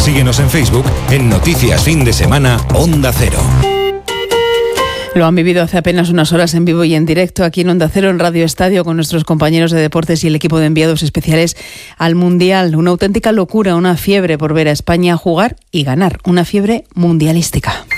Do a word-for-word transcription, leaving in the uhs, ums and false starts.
Síguenos en Facebook en Noticias Fin de Semana Onda Cero. Lo han vivido hace apenas unas horas en vivo y en directo aquí en Onda Cero, en Radio Estadio, con nuestros compañeros de deportes y el equipo de enviados especiales al Mundial. Una auténtica locura, una fiebre por ver a España jugar y ganar, una fiebre mundialística.